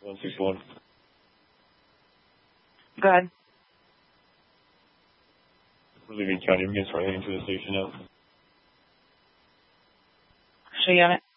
161. Go ahead. We're leaving county. I'm going to start heading to the station now. Show you on it.